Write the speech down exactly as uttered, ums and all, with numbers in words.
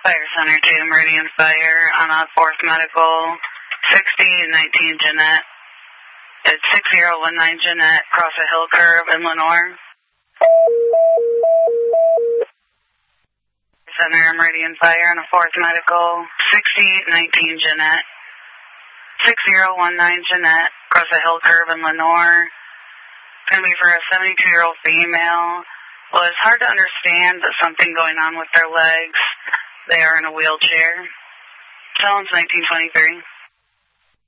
Fire Center two, Meridian Fire, on a fourth Medical, sixty nineteen Jeanette. It's six zero one nine Jeanette, cross a hill curve in Lenore. Center, Meridian Fire, on a fourth Medical, sixty nineteen Jeanette. six zero one nine Jeanette, cross a hill curve in Lenore. It's going to be for a seventy-two-year-old female. Well, it's hard to understand, but something going on with their legs. They are in a wheelchair. Tell nineteen twenty-three.